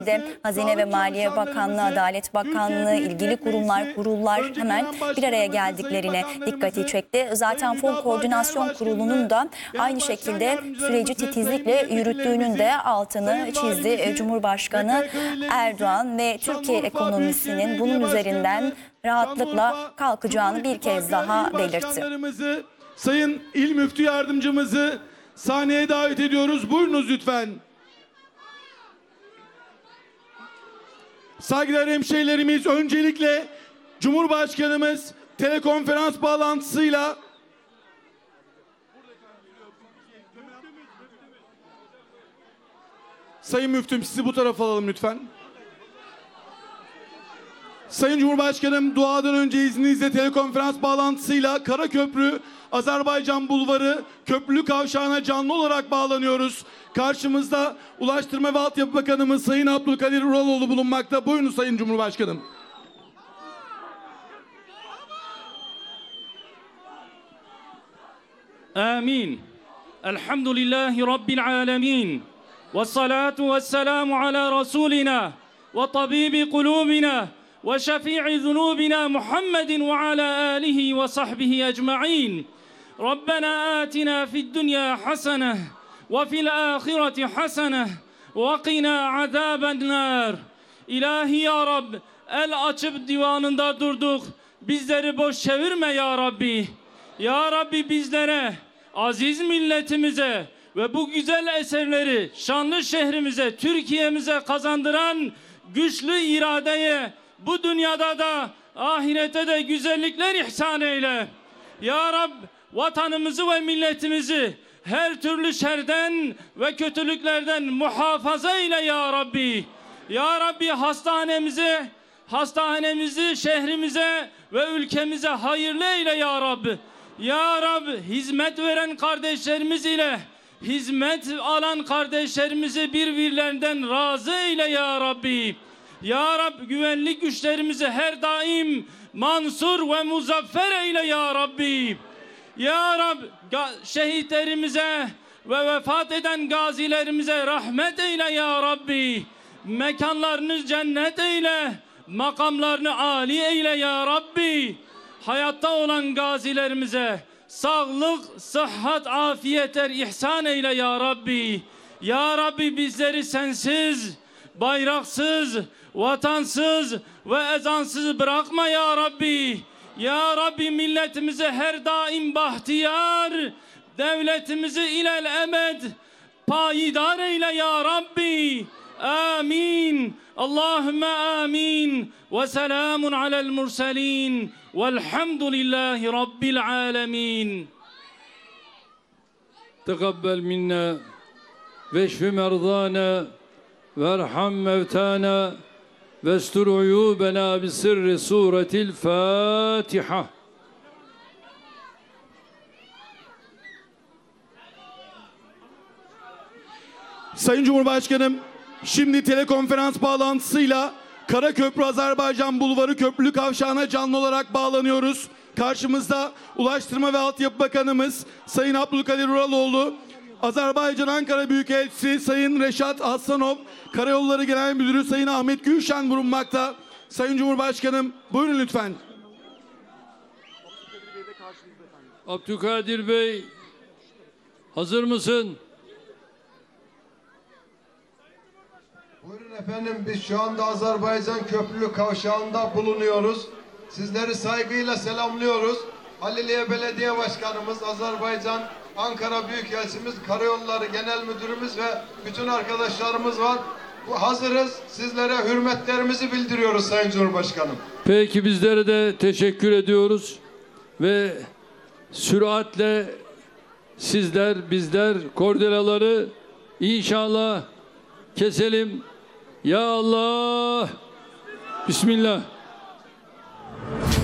Hazine ve Maliye Bakanlığı, Adalet Bakanlığı, ilgili kurullar hemen bir araya geldiklerine dikkati çekti. Zaten Fon Koordinasyon Kurulu'nun da aynı şekilde süreci titizlikle yürüttüğünün de altını çizdi Cumhurbaşkanı Erdoğan ve Türkiye ekonomisinin bunun üzerinden rahatlıkla kalkacağını bir kez daha belirtti. Sayın İl Müftü Yardımcımızı sahneye davet ediyoruz. Buyurunuz lütfen. Saygıdeğer hemşehrilerimiz, öncelikle Cumhurbaşkanımız telekonferans bağlantısıyla Sayın Müftüm, sizi bu tarafa alalım lütfen. Sayın Cumhurbaşkanım, duadan önce izninizle telekonferans bağlantısıyla Karaköprü, Azerbaycan Bulvarı, Köprülü Kavşağı'na canlı olarak bağlanıyoruz. Karşımızda Ulaştırma ve Altyapı Bakanımız Sayın Abdülkadir Uraloğlu bulunmakta. Buyurun Sayın Cumhurbaşkanım. Amin. Elhamdülillahi Rabbil alemin. Vessalatu vesselamu ala Resulina ve tabibi kulubina ve şefii zunubina Muhammedin ve ala alihi ve sahbihi ecma'in. Rabbena atina fid dünya hasene ve fil ahireti hasene ve qina azaben nar. İlahi ya Rab, el açıp divanında durduk. Bizleri boş çevirme ya Rabbi. Ya Rabbi, bizlere, aziz milletimize ve bu güzel eserleri şanlı şehrimize, Türkiye'mize kazandıran güçlü iradeye bu dünyada da ahirete de güzellikler ihsan eyle. Ya Rab, vatanımızı ve milletimizi her türlü şerden ve kötülüklerden muhafaza eyle ya Rabbi. Ya Rabbi, hastanemizi şehrimize ve ülkemize hayırlı eyle ya Rabbi. Ya Rabbi, hizmet veren kardeşlerimiz ile hizmet alan kardeşlerimizi birbirlerinden razı eyle ya Rabbi. Ya Rabbi, güvenlik güçlerimizi her daim mansur ve muzaffer eyle ya Rabbi. Ya Rabbi, şehitlerimize ve vefat eden gazilerimize rahmet eyle ya Rabbi. Mekanlarını cennet eyle, makamlarını âli eyle ya Rabbi. Hayatta olan gazilerimize sağlık, sıhhat, afiyetler ihsan eyle ya Rabbi. Ya Rabbi, bizleri sensiz, bayraksız, vatansız ve ezansız bırakma ya Rabbi. Ya Rabbi, milletimize her daim bahtiyar, devletimizi ilel ebed payidar eyle ya Rabbi. Amin. Allahümme amin. Ve selamun alel murselin. Velhamdülillahi Rabbil alemin. Tekabbel minna veşfi merdana verham mevtana vestur uyubena bi sirri suretil Fatiha. Sayın Cumhurbaşkanım, şimdi telekonferans bağlantısıyla Karaköprü, Azerbaycan Bulvarı, Köprülü Kavşağı'na canlı olarak bağlanıyoruz. Karşımızda Ulaştırma ve Altyapı Bakanımız Sayın Abdülkadir Uraloğlu, Azerbaycan Ankara Büyükelçisi Sayın Reşat Aslanov, Karayolları Genel Müdürü Sayın Ahmet Gülşen bulunmakta. Sayın Cumhurbaşkanım, buyurun lütfen. Abdülkadir Bey, hazır mısın? Buyurun efendim, biz şu anda Azerbaycan Köprülü Kavşağı'nda bulunuyoruz. Sizleri saygıyla selamlıyoruz. Haliliye Belediye Başkanımız, Azerbaycan Ankara Büyükelçimiz, Karayolları Genel Müdürümüz ve bütün arkadaşlarımız var. Hazırız. Sizlere hürmetlerimizi bildiriyoruz Sayın Cumhurbaşkanım. Peki, bizlere de teşekkür ediyoruz ve süratle bizler kordelaları inşallah keselim. Ya Allah. Bismillah.